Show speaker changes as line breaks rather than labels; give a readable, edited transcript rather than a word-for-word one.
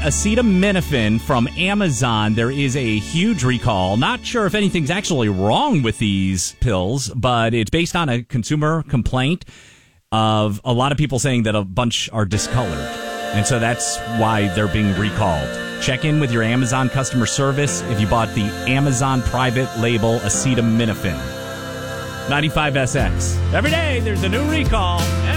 acetaminophen from Amazon. There is a huge recall. Not sure if anything's actually wrong with these pills, but it's based on a consumer complaint of a lot of people saying that a bunch are discolored. And so that's why they're being recalled. Check in with your Amazon customer service if you bought the Amazon private label acetaminophen. 95SX. Every day there's a new recall.